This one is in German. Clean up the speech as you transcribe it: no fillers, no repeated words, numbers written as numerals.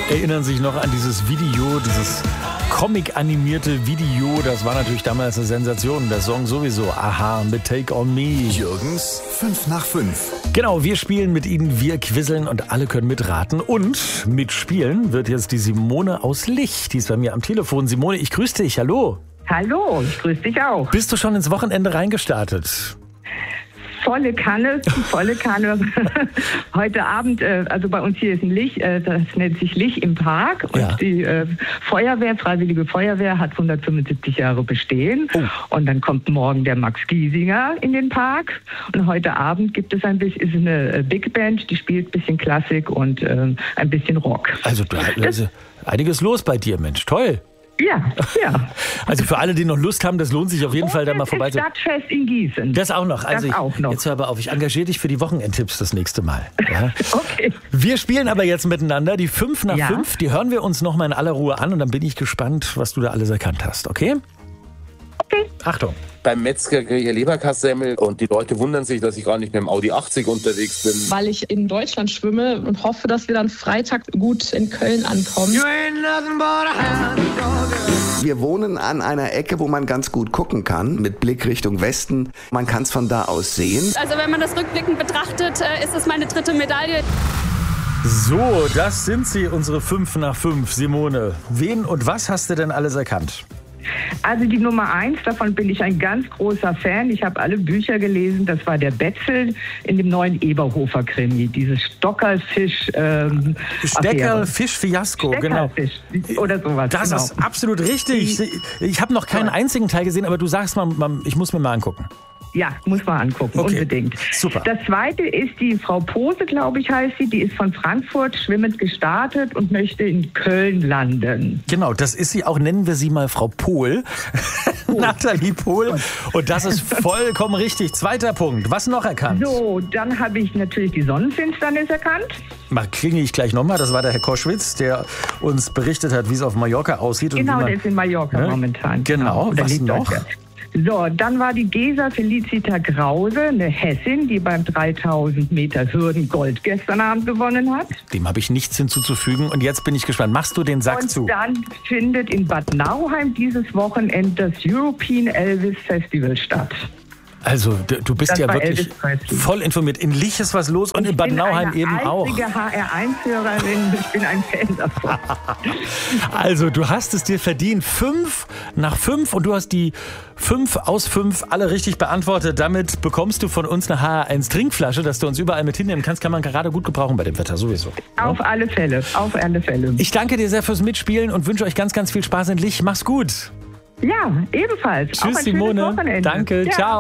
erinnern sich noch an dieses Video, dieses Comic-animierte Video. Das war natürlich damals eine Sensation. Der Song sowieso. Aha, mit Take On Me. Jürgens 5 nach 5. Genau, wir spielen mit Ihnen, wir quizzeln und alle können mitraten. Und mitspielen wird jetzt die Simone aus Lich. Die ist bei mir am Telefon. Simone, ich grüße dich. Hallo. Hallo, ich grüße dich auch. Bist du schon ins Wochenende reingestartet? Volle Kanne. Heute Abend, also bei uns hier ist ein Lich, das nennt sich Lich im Park. Und Ja. die Freiwillige Feuerwehr hat 175 Jahre bestehen. Oh. Und dann kommt morgen der Max Giesinger in den Park. Und heute Abend gibt es ist eine Big Band, die spielt ein bisschen Klassik und ein bisschen Rock. Also einiges los bei dir, Mensch. Toll. Ja. Also für alle, die noch Lust haben, das lohnt sich auf jeden Fall, da mal Und vorbei das Stadtfest in Gießen. Das auch noch. Also auch noch. Jetzt hör aber auf, ich engagiere dich für die Wochenendtipps das nächste Mal. Ja? Okay. Wir spielen aber jetzt miteinander die 5 nach Ja. 5. Die hören wir uns nochmal in aller Ruhe an und dann bin ich gespannt, was du da alles erkannt hast. Okay? Okay. Achtung. Beim Metzger kriege ich Leberkassemmel und die Leute wundern sich, dass ich gar nicht mit dem Audi 80 unterwegs bin. Weil ich in Deutschland schwimme und hoffe, dass wir dann Freitag gut in Köln ankommen. Wir wohnen an einer Ecke, wo man ganz gut gucken kann, mit Blick Richtung Westen. Man kann es von da aus sehen. Also wenn man das rückblickend betrachtet, ist es meine 3. Medaille. So, das sind sie, unsere 5 nach 5. Simone, wen und was hast du denn alles erkannt? Also die Nummer 1, davon bin ich ein ganz großer Fan. Ich habe alle Bücher gelesen. Das war der Betzel in dem neuen Eberhofer-Krimi. Dieses Stockerfisch. Steckerfisch-Fiasko, genau. Steckerfisch oder sowas. Das genau. ist absolut richtig. Ich habe noch keinen einzigen Teil gesehen, aber du sagst mal, ich muss mir mal angucken. Ja, muss man angucken, Okay, unbedingt. super. Das zweite ist die Frau Pose, glaube ich, heißt sie. Die ist von Frankfurt schwimmend gestartet und möchte in Köln landen. Genau, das ist sie auch, nennen wir sie mal Frau Pohl. Nathalie Pohl. Und das ist vollkommen richtig. Zweiter Punkt. Was noch erkannt? So, dann habe ich natürlich die Sonnenfinsternis erkannt. Klingel ich gleich nochmal. Das war der Herr Koschwitz, der uns berichtet hat, wie es auf Mallorca aussieht. Und Genau, wie der ist in Mallorca momentan. Genau, Oder was liegt noch? dort. So, dann war die Gesa Felicita Grause, eine Hessin, die beim 3000 Meter Hürden Gold gestern Abend gewonnen hat. Dem habe ich nichts hinzuzufügen. Und jetzt bin ich gespannt. Machst du den Sack Und zu? dann findet in Bad Nauheim dieses Wochenende das European Elvis Festival statt. Also, du bist Das ja war wirklich Elvis Presley. voll informiert. In Lich ist was los und in Bad Nauheim eben auch. Ich bin eine HR1-Hörerin, ich bin ein Fan davon. Also, du hast es dir verdient. 5 nach 5 und du hast die 5 aus 5 alle richtig beantwortet. Damit bekommst du von uns eine HR1 Trinkflasche, dass du uns überall mit hinnehmen kannst. Kann man gerade gut gebrauchen bei dem Wetter, sowieso. Auf alle Fälle, auf alle Fälle. Ich danke dir sehr fürs Mitspielen und wünsche euch ganz, ganz viel Spaß in Lich. Mach's gut. Ja, ebenfalls. Auch Tschüss, ein schönes Simone. Wochenende. Danke, Ja. ciao.